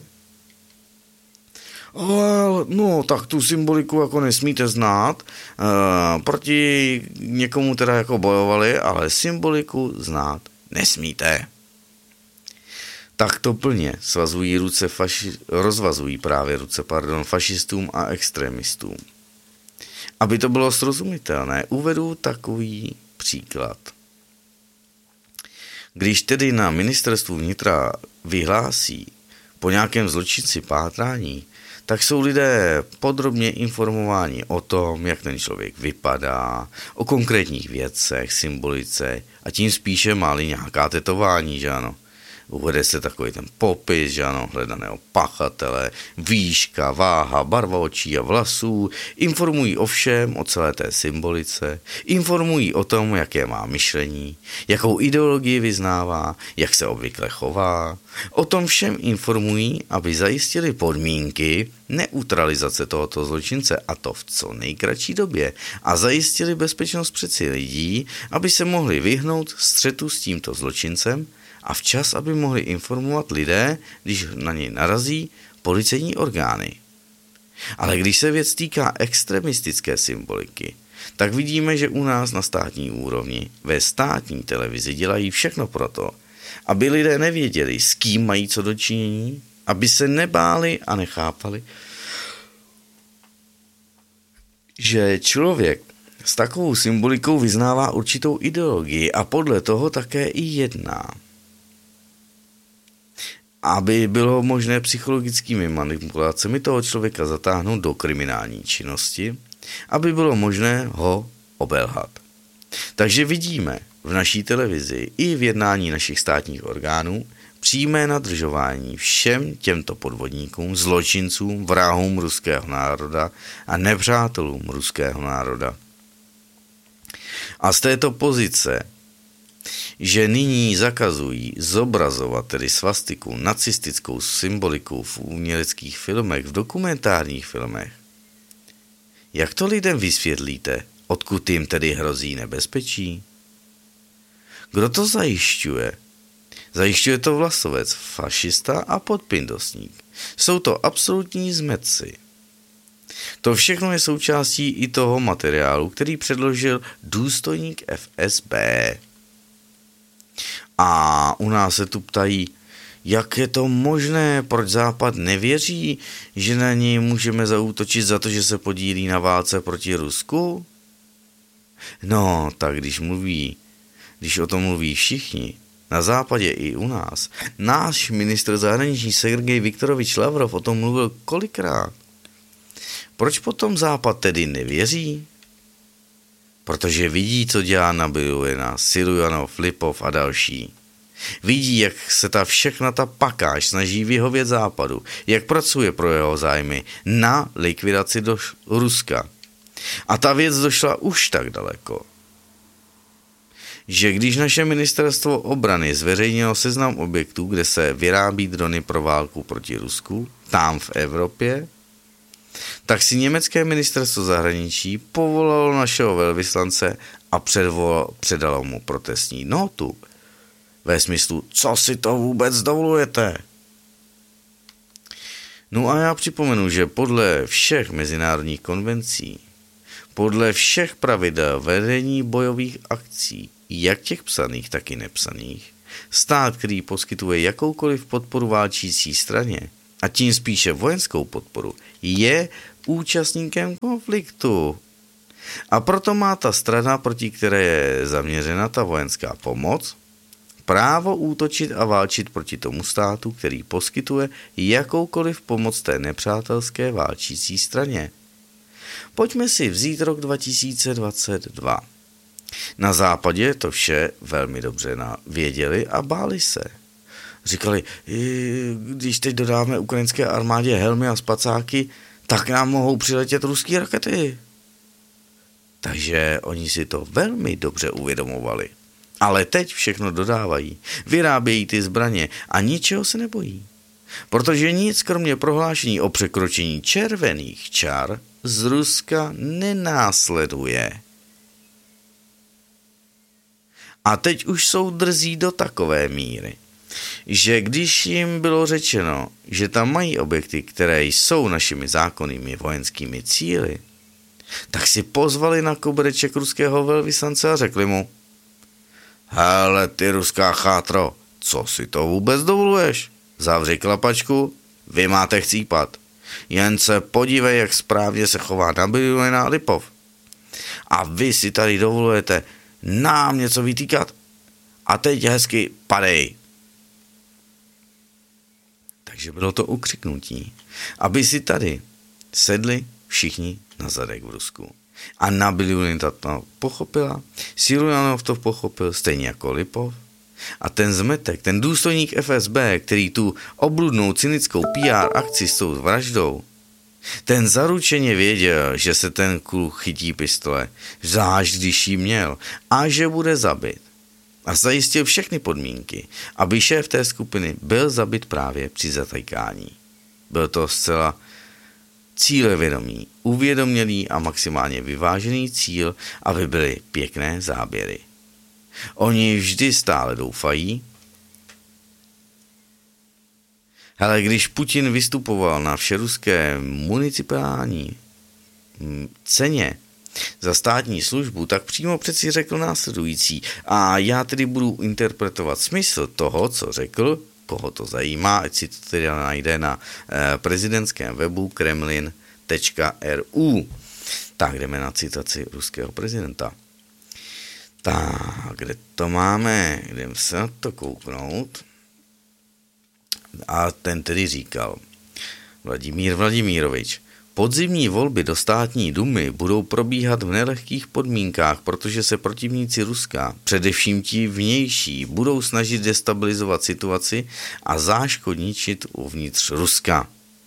Speaker 1: No, tak tu symboliku jako nesmíte znát. Proti někomu teda jako bojovali, ale symboliku znát nesmíte. Tak to plně rozvazují právě ruce fašistům a extremistům. Aby to bylo srozumitelné, uvedu takový příklad. Když tedy na ministerstvu vnitra vyhlásí po nějakém zločinci pátrání, tak jsou lidé podrobně informováni o tom, jak ten člověk vypadá, o konkrétních věcech, symbolice a tím spíše má-li nějaká tetování, že ano. Uvede se takový ten popis, že ano, hledaného pachatele, výška, váha, barva očí a vlasů, informují o všem, o celé té symbolice, informují o tom, jaké má myšlení, jakou ideologii vyznává, jak se obvykle chová. O tom všem informují, aby zajistili podmínky neutralizace tohoto zločince, a to v co nejkratší době, a zajistili bezpečnost přeci lidí, aby se mohli vyhnout střetu s tímto zločincem, a včas, aby mohli informovat lidé, když na něj narazí policejní orgány. Ale když se věc týká extremistické symboliky, tak vidíme, že u nás na státní úrovni ve státní televizi dělají všechno proto, aby lidé nevěděli, s kým mají co dočinění, aby se nebáli a nechápali, že člověk s takovou symbolikou vyznává určitou ideologii a podle toho také i jedná. Aby bylo možné psychologickými manipulacemi toho člověka zatáhnout do kriminální činnosti, aby bylo možné ho obelhat. Takže vidíme v naší televizi i v jednání našich státních orgánů přímé nadržování všem těmto podvodníkům, zločincům, vrahům ruského národa a nepřátelům ruského národa. A z této pozice, že nyní zakazují zobrazovat tedy svastiku, nacistickou symboliku v uměleckých filmech, v dokumentárních filmech. Jak to lidem vysvětlíte, odkud jim tedy hrozí nebezpečí? Kdo to zajišťuje? Zajišťuje to vlasovec, fašista a podpindosník. Jsou to absolutní zmetci. To všechno je součástí i toho materiálu, který předložil důstojník FSB. A u nás se tu ptají, jak je to možné, proč Západ nevěří, že na něj můžeme zaútočit za to, že se podílí na válce proti Rusku? No, tak když o tom mluví všichni, na Západě i u nás, náš ministr zahraničí Sergej Viktorovič Lavrov o tom mluvil kolikrát. Proč potom Západ tedy nevěří? Protože vidí, co dělá Nabíjena, Silujanov, Lipov a další. Vidí, jak se všechna ta pakáž snaží vyhovět Západu, jak pracuje pro jeho zájmy na likvidaci do Ruska. A ta věc došla už tak daleko, že když naše ministerstvo obrany zveřejnilo seznam objektů, kde se vyrábí drony pro válku proti Rusku, tam v Evropě, tak si německé ministerstvo zahraničí povolalo našeho velvyslance, a předalo mu protestní notu ve smyslu, co si to vůbec dovolujete. No a já připomenu, že podle všech mezinárodních konvencí, podle všech pravidel vedení bojových akcí, jak těch psaných, tak i nepsaných, stát, který poskytuje jakoukoliv podporu válčící straně, a tím spíše vojenskou podporu, je účastníkem konfliktu. A proto má ta strana, proti které je zaměřena ta vojenská pomoc, právo útočit a válčit proti tomu státu, který poskytuje jakoukoliv pomoc té nepřátelské válčící straně. Pojďme si vzít rok 2022. Na západě to vše velmi dobře věděli a báli se. Říkali, když teď dodáme ukrajinské armádě helmy a spacáky, tak nám mohou přiletět ruské rakety. Takže oni si to velmi dobře uvědomovali. Ale teď všechno dodávají, vyrábějí ty zbraně a ničeho se nebojí. Protože nic kromě prohlášení o překročení červených čar z Ruska nenásleduje. A teď už jsou drzí do takové míry, že když jim bylo řečeno, že tam mají objekty, které jsou našimi zákonnými vojenskými cíli, tak si pozvali na kobereček ruského velvyslance a řekli mu, hele ty ruská chátro, co si to vůbec dovoluješ? Zavři klapačku, vy máte chcípat. Jen se podívej, jak správně se chová Nabiullina a Lipov. A vy si tady dovolujete nám něco vytýkat. A teď hezky padej. Takže bylo to ukřiknutí, aby si tady sedli všichni na zadek v Rusku. A Nabiullin to pochopila, Silujanov to pochopil, stejně jako Lipov. A ten zmetek, ten důstojník FSB, který tu obludnou cynickou PR akci s tou vraždou, ten zaručeně věděl, že se ten kluk chytí pistole, zvlášť když ji měl, a že bude zabit. A zajistil všechny podmínky, aby šéf té skupiny byl zabit právě při zatýkání. Byl to zcela cílevědomý, uvědomělý a maximálně vyvážený cíl, aby byly pěkné záběry. Oni vždy stále doufají. Ale když Putin vystupoval na všeruské municipální ceně za státní službu, tak přímo přeci řekl následující. A já tedy budu interpretovat smysl toho, co řekl, koho to zajímá, ať si to tedy najde na prezidentském webu kremlin.ru. Tak jdeme na citaci ruského prezidenta. Tak, kde to máme? Jdeme se na to kouknout. A ten tedy říkal, Vladimír Vladimirovič, podzimní volby do státní dumy budou probíhat v nelehkých podmínkách, protože se protivníci Ruska, především ti vnější, budou snažit destabilizovat situaci a záškodničit uvnitř Ruska.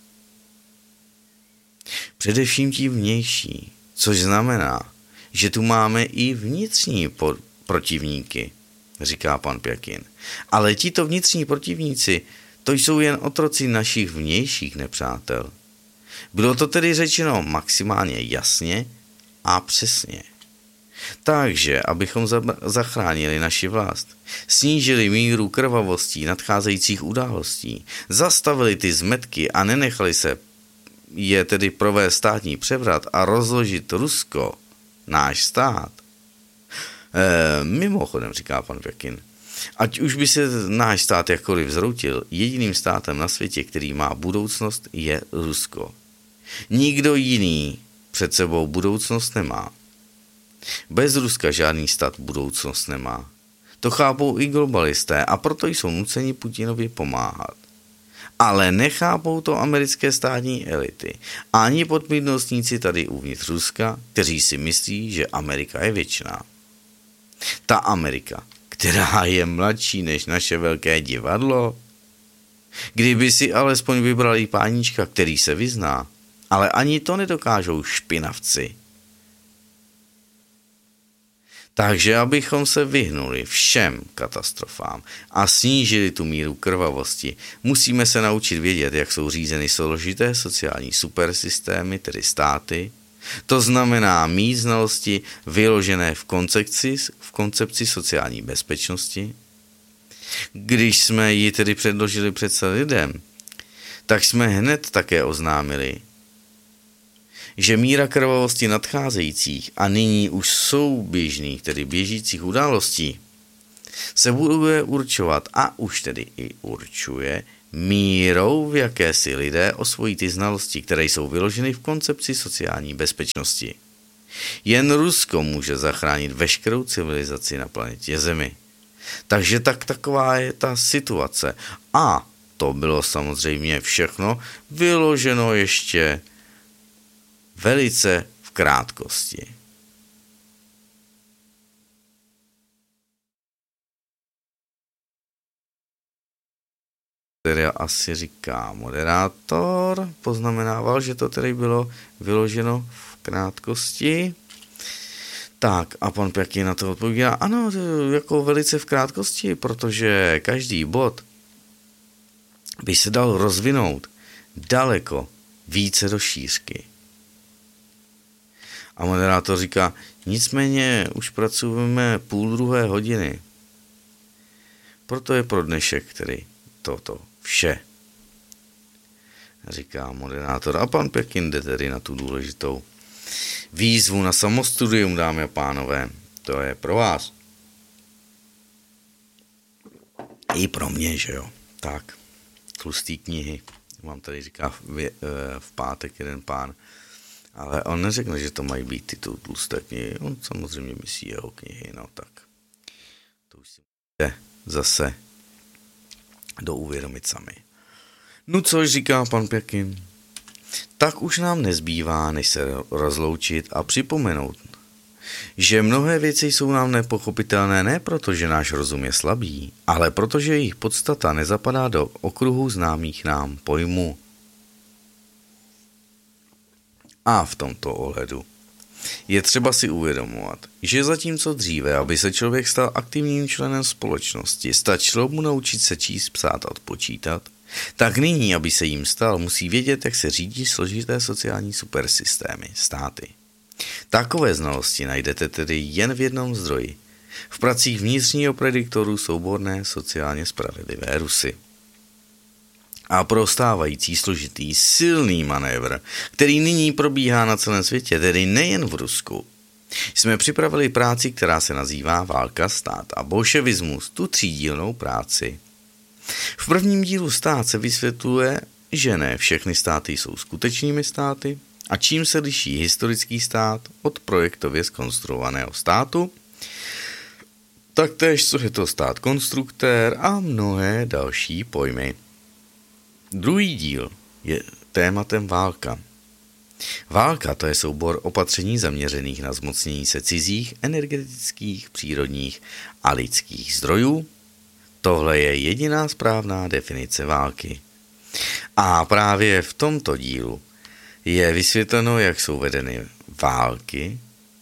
Speaker 1: Především ti vnější, což znamená, že tu máme i vnitřní protivníky, říká pan Pjakin. Ale tito vnitřní protivníci, to jsou jen otroci našich vnějších nepřátel. Bylo to tedy řečeno maximálně jasně a přesně. Takže, abychom zachránili naši vlast, snížili míru krvavostí nadcházejících událostí, zastavili ty zmetky a nenechali se je tedy provést státní převrat a rozložit Rusko, náš stát. Mimochodem, říká pan Pjakin, ať už by se náš stát jakkoliv zroutil, jediným státem na světě, který má budoucnost, je Rusko. Nikdo jiný před sebou budoucnost nemá. Bez Ruska žádný stát budoucnost nemá. To chápou i globalisté a proto jsou nuceni Putinovi pomáhat. Ale nechápou to americké státní elity. Ani podmídnostníci tady uvnitř Ruska, kteří si myslí, že Amerika je věčná. Ta Amerika, která je mladší než naše velké divadlo. Kdyby si alespoň vybrali páníčka, který se vyzná, ale ani to nedokážou špinavci. Takže abychom se vyhnuli všem katastrofám a snížili tu míru krvavosti, musíme se naučit vědět, jak jsou řízeny složité sociální supersystémy, tedy státy, To znamená mít znalosti vyložené v koncepci sociální bezpečnosti. Když jsme ji tedy předložili před lidem, tak jsme hned také oznámili, že míra krvavosti nadcházejících a nyní už souběžných, tedy běžících událostí, se bude určovat a už tedy i určuje mírou, v jaké si lidé osvojí ty znalosti, které jsou vyloženy v koncepci sociální bezpečnosti. Jen Rusko může zachránit veškerou civilizaci na planetě Zemi. Takže taková je ta situace. A to bylo samozřejmě všechno vyloženo ještě velice v krátkosti. Tedy asi říká moderátor, poznamenával, že to tedy bylo vyloženo v krátkosti. Tak a pan Pěký na to odpovídá, ano, jako velice v krátkosti, protože každý bod by se dal rozvinout daleko více do šířky. A moderátor říká, nicméně už pracujeme 1:30. Proto je pro dnešek tedy toto vše. Říká moderátor. A pan Pekin jde tedy na tu důležitou výzvu na samostudium, dámy a pánové. To je pro vás. I pro mě, že jo. Tak, tlustý knihy. Vám tady říká v pátek jeden pán. Ale on neřekne, že to mají být ty tlusté knihy. On samozřejmě myslí jeho knihy, no tak. To už si můžete zase douvědomit sami. No což říká pan Pěkin? Tak už nám nezbývá, než se rozloučit a připomenout, že mnohé věci jsou nám nepochopitelné ne proto, že náš rozum je slabý, ale protože jejich podstata nezapadá do okruhu známých nám pojmů. A v tomto ohledu je třeba si uvědomovat, že zatímco dříve, aby se člověk stal aktivním členem společnosti, stačilo mu naučit se číst, psát a odpočítat, tak nyní, aby se jim stal, musí vědět, jak se řídí složité sociální supersystémy, státy. Takové znalosti najdete tedy jen v jednom zdroji, v pracích vnitřního prediktoru souborné sociálně spravedlivé Rusy. A pro stávající složitý silný manévr, který nyní probíhá na celém světě, tedy nejen v Rusku, jsme připravili práci, která se nazývá Válka, stát a bolševismus, tu třídílnou práci. V prvním dílu Stát se vysvětluje, že ne všechny státy jsou skutečnými státy a čím se liší historický stát od projektově zkonstruovaného státu, taktéž co je to stát konstruktér a mnohé další pojmy. Druhý díl je tématem válka. Válka to je soubor opatření zaměřených na zmocnění se cizích, energetických, přírodních a lidských zdrojů. Tohle je jediná správná definice války. A právě v tomto dílu je vysvětleno, jak jsou vedeny války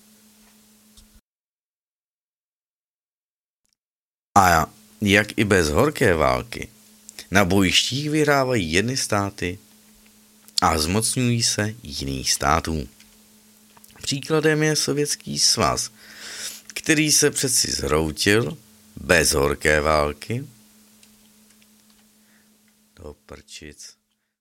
Speaker 1: a jak i bez horké války na bojištích vyhrávají jedny státy a zmocňují se jiných států. Příkladem je Sovětský svaz, který se přeci zhroutil bez horké války. Do prčic.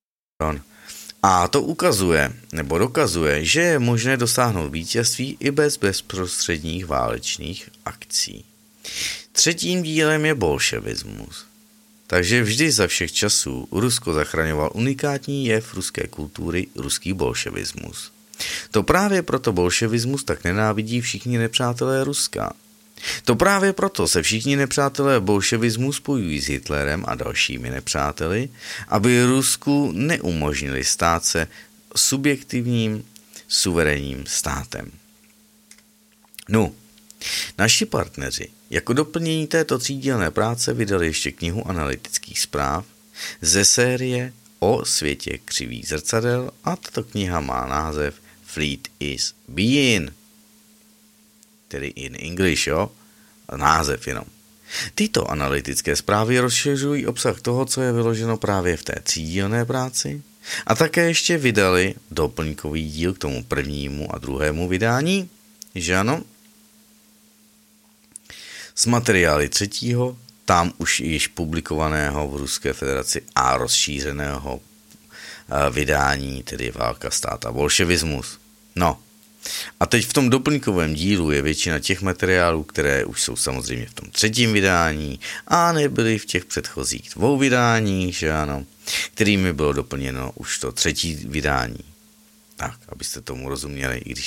Speaker 1: A to ukazuje, nebo dokazuje, že je možné dosáhnout vítězství i bez bezprostředních válečných akcí. Třetím dílem je bolševismus. Takže vždy za všech časů Rusko zachraňoval unikátní jev ruské kultury, ruský bolševismus. To právě proto bolševismus tak nenávidí všichni nepřátelé Ruska. To právě proto se všichni nepřátelé bolševismu spojují s Hitlerem a dalšími nepřáteli, aby Rusku neumožnili stát se subjektivním, suverénním státem. No, naši partneři jako doplnění této třídílné práce vydali ještě knihu analytických zpráv ze série o světě křivých zrcadel a tato kniha má název Fleet is Being. Tedy in English, jo? Název jenom. Tyto analytické zprávy rozšiřují obsah toho, co je vyloženo právě v té třídílné práci A také ještě vydali doplňkový díl k tomu prvnímu a druhému vydání, že ano? S materiály třetího, tam už již publikovaného v Ruské federaci a rozšířeného vydání, tedy Válka, stát a bolševismus. No, a teď v tom doplňkovém dílu je většina těch materiálů, které už jsou samozřejmě v tom třetím vydání a nebyly v těch předchozích 2 vydáních, že ano, kterými bylo doplněno už to třetí vydání. Tak, abyste tomu rozuměli, i když